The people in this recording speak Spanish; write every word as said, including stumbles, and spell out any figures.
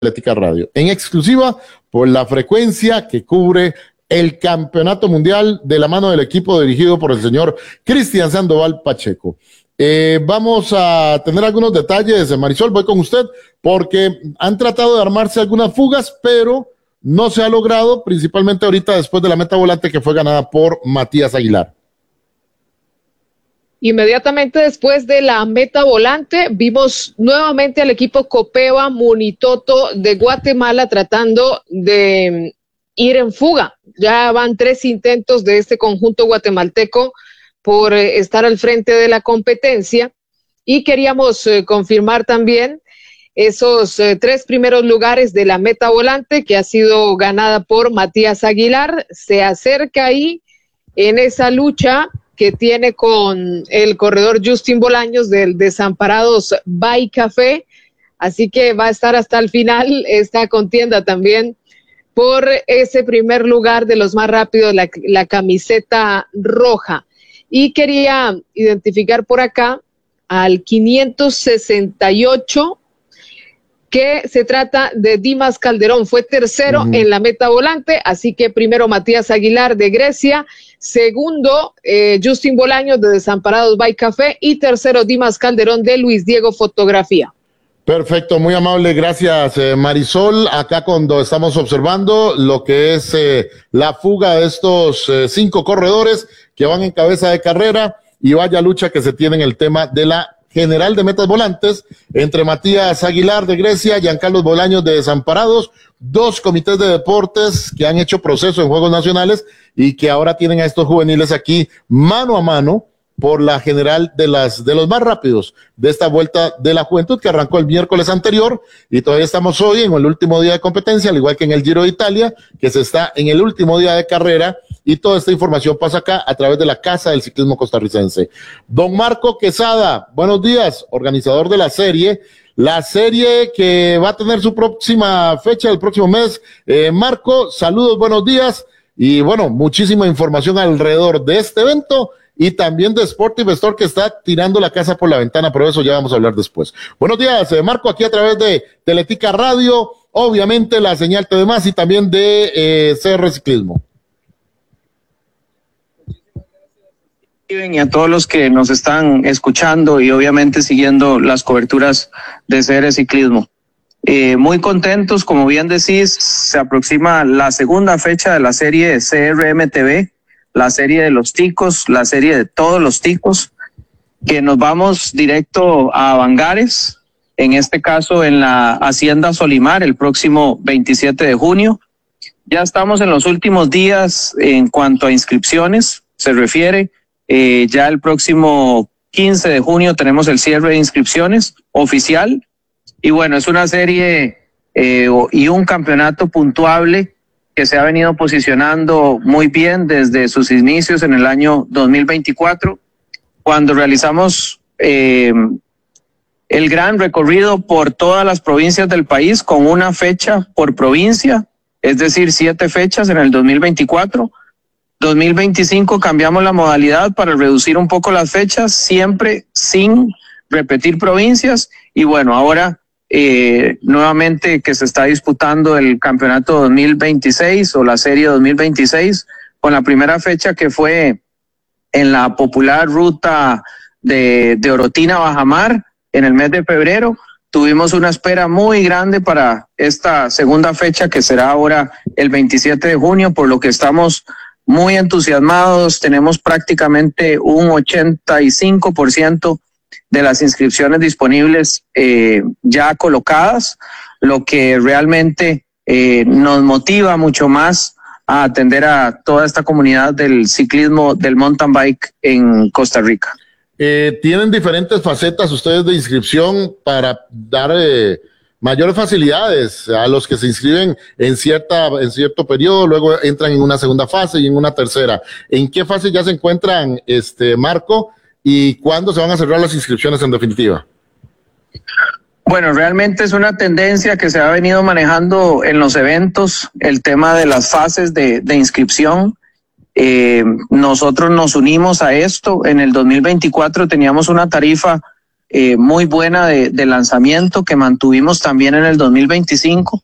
Atlética Radio, en exclusiva por la frecuencia que cubre el Campeonato Mundial de la mano del equipo dirigido por el señor Cristian Sandoval Pacheco. Eh, vamos a tener algunos detalles, Marisol, voy con usted, porque han tratado de armarse algunas fugas, pero no se ha logrado, principalmente ahorita después de la meta volante que fue ganada por Matías Aguilar. Inmediatamente después de la meta volante, vimos nuevamente al equipo Copeva Munitoto de Guatemala tratando de ir en fuga. Ya van tres intentos de este conjunto guatemalteco por eh, estar al frente de la competencia y queríamos eh, confirmar también esos eh, tres primeros lugares de la meta volante que ha sido ganada por Matías Aguilar. Se acerca ahí en esa lucha que tiene con el corredor Justin Bolaños del Desamparados Bay Café, así que va a estar hasta el final esta contienda también por ese primer lugar de los más rápidos, la, la camiseta roja. Y quería identificar por acá al quinientos sesenta y ocho, que se trata de Dimas Calderón, fue tercero uh-huh. en la meta volante, así que primero Matías Aguilar de Grecia, segundo eh, Justin Bolaños de Desamparados Bay Café y tercero Dimas Calderón de Luis Diego Fotografía. Perfecto, muy amable, gracias eh, Marisol. Acá cuando estamos observando lo que es eh, la fuga de estos eh, cinco corredores que van en cabeza de carrera y vaya lucha que se tiene en el tema de la general de metas volantes entre Matías Aguilar de Grecia, Giancarlos Bolaños de Desamparados, dos comités de deportes que han hecho proceso en Juegos Nacionales y que ahora tienen a estos juveniles aquí mano a mano por la general de las de los más rápidos de esta Vuelta de la Juventud que arrancó el miércoles anterior y todavía estamos hoy en el último día de competencia, al igual que en el Giro de Italia, que se está en el último día de carrera, y toda esta información pasa acá a través de la Casa del Ciclismo Costarricense. Don Marco Quesada, buenos días, organizador de la serie, la serie que va a tener su próxima fecha el próximo mes. Eh, Marco, saludos, buenos días, y bueno, muchísima información alrededor de este evento y también de Sportive Store que está tirando la casa por la ventana, pero eso ya vamos a hablar después. Buenos días, eh, Marco, aquí a través de Teletica Radio, obviamente la señal T V más y también de eh, C R Ciclismo. Y a todos los que nos están escuchando y obviamente siguiendo las coberturas de C R Ciclismo. Eh, muy contentos, como bien decís, se aproxima la segunda fecha de la serie C R M T V, la serie de los ticos, la serie de todos los ticos, que nos vamos directo a Bangares, en este caso en la Hacienda Solimar, el próximo veintisiete de junio. Ya estamos en los últimos días en cuanto a inscripciones se refiere. Eh, ya el próximo quince de junio tenemos el cierre de inscripciones oficial. Y bueno, es una serie eh, y un campeonato puntuable que se ha venido posicionando muy bien desde sus inicios en el año dos mil veinticuatro, cuando realizamos eh, el gran recorrido por todas las provincias del país con una fecha por provincia, es decir, siete fechas en el dos mil veinticuatro. dos mil veinticinco cambiamos la modalidad para reducir un poco las fechas, siempre sin repetir provincias. Y bueno, ahora eh, nuevamente que se está disputando el campeonato dos mil veintiséis o la serie dos mil veintiséis, con la primera fecha que fue en la popular ruta de, de Orotina Bajamar en el mes de febrero. Tuvimos una espera muy grande para esta segunda fecha que será ahora el veintisiete de junio, por lo que estamos muy entusiasmados. Tenemos prácticamente un ochenta y cinco por ciento de las inscripciones disponibles eh, ya colocadas, lo que realmente eh, nos motiva mucho más a atender a toda esta comunidad del ciclismo del mountain bike en Costa Rica. Eh, tienen diferentes facetas ustedes de inscripción para dar eh, mayores facilidades a los que se inscriben en cierta en cierto periodo, luego entran en una segunda fase y en una tercera. ¿En qué fase ya se encuentran, este Marco, y cuándo se van a cerrar las inscripciones en definitiva? Bueno, realmente es una tendencia que se ha venido manejando en los eventos, el tema de las fases de, de inscripción. Eh, nosotros nos unimos a esto. En el dos mil veinticuatro teníamos una tarifa eh, muy buena de, de lanzamiento que mantuvimos también en el dos mil veinticinco.